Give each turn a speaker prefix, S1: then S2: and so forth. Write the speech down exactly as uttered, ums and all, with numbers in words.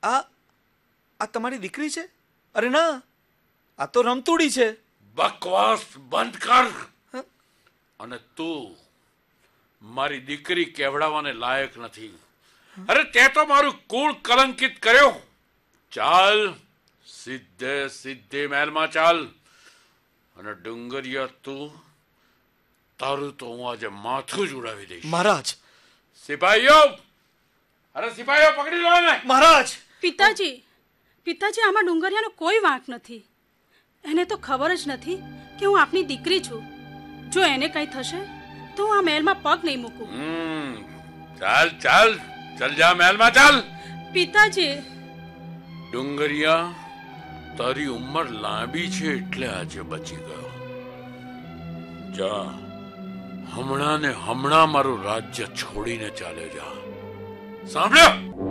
S1: આ આ તમારી દીકરી છે? અરે ના, આ તો રમતુડી છે.
S2: બકવાસ બંધ કર. અને તું મારી દીકરી કહેવડાવવાને લાયક નથી. અરે તે તો મારું કુળ કલંકિત કર્યો. ચાલ સીધે સીધે મહેલમાં ચાલ. અને ડુંગરિયા તું, તારું તો હું આજે માથું જ ઉડાવી દઈશ.
S1: મહારાજ!
S2: સિપાહીઓ, અરે સિપાહીઓ પકડી લો ને.
S1: મહારાજ!
S3: પિતાજી, પિતાજી, આમાં ડુંગરિયાનો કોઈ વાંક નથી. એને તો ખબર જ નથી કે હું આપની દીકરી છું. જો એને કંઈ થશે તો હું આ મહેલમાં પગ નહીં મૂકું.
S2: હમ ચાલ ચાલ ચાલ, જા મહેલમાં ચાલ.
S3: પિતાજી!
S2: ડુંગરિયા, તારી ઉંમર લાંબી છે એટલે આજે બચી ગયો. જા, હમણાં ને હમણાં મારું રાજ્ય છોડીને ચાલે જા. સાંભળ્યો?